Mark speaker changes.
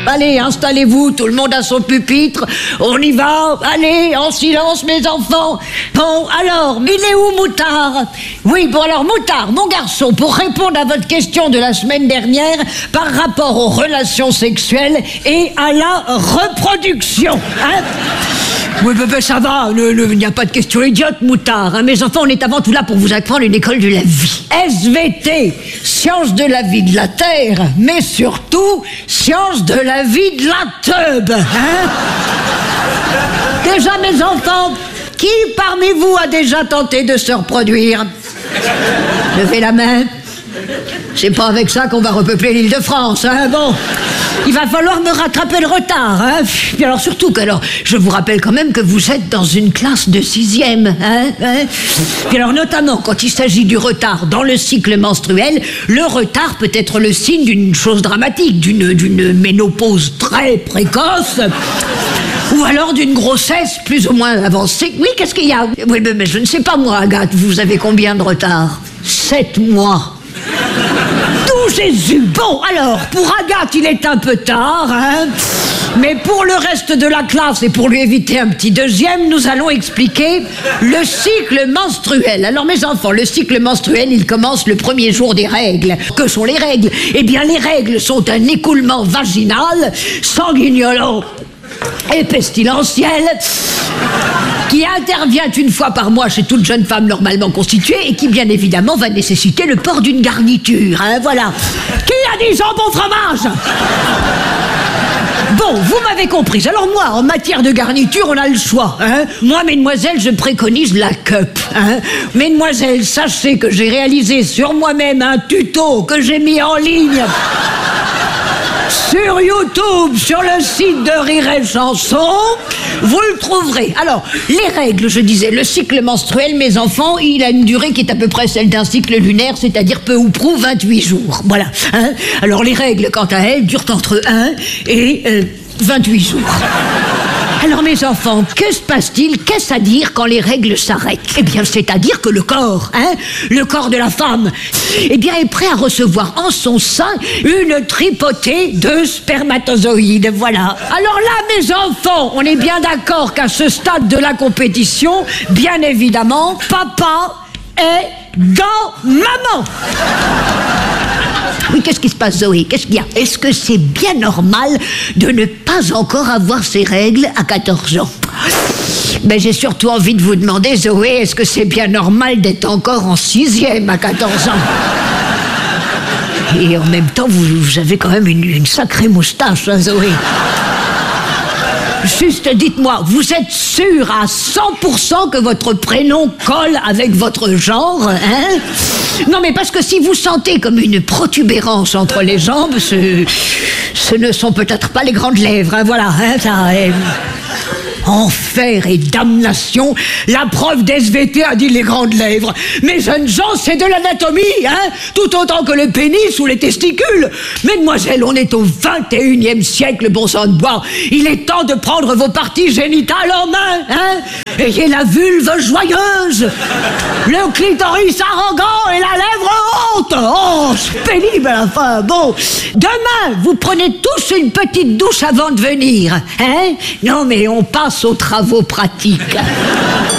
Speaker 1: Allez, installez-vous, tout le monde à son pupitre. On y va. Allez, en silence, mes enfants. Bon, alors, il est où, Moutard? Oui, bon, alors, Moutard, mon garçon, pour répondre à votre question de la semaine dernière par rapport aux relations sexuelles et à la reproduction, hein? Oui, bébé, ça va, il n'y a pas de question idiote, Moutard, hein. Mes enfants, on est avant tout là pour vous apprendre une école de la vie. SVT, science de la vie de la Terre, mais surtout, science de la vie de la teub, hein. Déjà, mes enfants, qui parmi vous a déjà tenté de se reproduire? Levez la main. C'est pas avec ça qu'on va repeupler l'Île-de-France, hein, bon. Il va falloir me rattraper le retard, hein. Puis alors surtout que, alors, je vous rappelle quand même que vous êtes dans une classe de 6e, hein. Puis alors notamment quand il s'agit du retard dans le cycle menstruel, le retard peut être le signe d'une chose dramatique, d'une ménopause très précoce, ou alors d'une grossesse plus ou moins avancée. Oui, qu'est-ce qu'il y a? Oui, mais je ne sais pas moi, Agathe, vous avez combien de retard? 7 mois. Tout Jésus! Bon, alors, pour Agathe, il est un peu tard, hein. Mais pour le reste de la classe et pour lui éviter un petit deuxième, nous allons expliquer le cycle menstruel. Alors, mes enfants, le cycle menstruel, il commence le premier jour des règles. Que sont les règles? Eh bien, les règles sont un écoulement vaginal, sanguignolant et pestilentiel qui intervient une fois par mois chez toute jeune femme normalement constituée et qui, bien évidemment, va nécessiter le port d'une garniture, hein, voilà. Qui a dit jambon fromage? Bon, vous m'avez compris. Alors moi, en matière de garniture, on a le choix, hein. Moi, mesdemoiselles, je préconise la cup, hein. Mesdemoiselles, sachez que j'ai réalisé sur moi-même un tuto que j'ai mis en ligne sur YouTube, sur le site de Rire et Chanson, vous le trouverez. Alors, les règles, je disais, le cycle menstruel, mes enfants, il a une durée qui est à peu près celle d'un cycle lunaire, c'est-à-dire peu ou prou 28 jours. Voilà, hein. Alors, les règles, quant à elles, durent entre 1 et 28 jours. Alors, mes enfants, que se passe-t-il? Qu'est-ce à dire quand les règles s'arrêtent? Eh bien, c'est-à-dire que le corps, hein, le corps de la femme, eh bien, est prêt à recevoir en son sein une tripotée de spermatozoïdes, voilà. Alors là, mes enfants, on est bien d'accord qu'à ce stade de la compétition, bien évidemment, papa est dans maman. Oui, qu'est-ce qui se passe, Zoé? Qu'est-ce qu'il y a? Est-ce que c'est bien normal de ne pas encore avoir ses règles à 14 ans? Ben, j'ai surtout envie de vous demander, Zoé, est-ce que c'est bien normal d'être encore en 6e à 14 ans? Et en même temps, vous avez quand même une sacrée moustache, hein, Zoé? Juste dites-moi, vous êtes sûr à 100% que votre prénom colle avec votre genre, hein? Non, mais parce que si vous sentez comme une protubérance entre les jambes, ce ne sont peut-être pas les grandes lèvres, hein, voilà, hein, ça... Enfer et damnation, la prof d'SVT a dit les grandes lèvres. Mes jeunes gens, c'est de l'anatomie, hein, tout autant que le pénis ou les testicules. Mesdemoiselles, on est au 21e siècle, bon sang de bois. Il est temps de prendre vos parties génitales en main, hein. Ayez la vulve joyeuse, le clitoris arrogant et la lèvre haute. Oh, c'est pénible à la fin. Bon, demain, vous prenez tous une petite douche avant de venir, hein. Non, mais on passe aux travaux pratiques.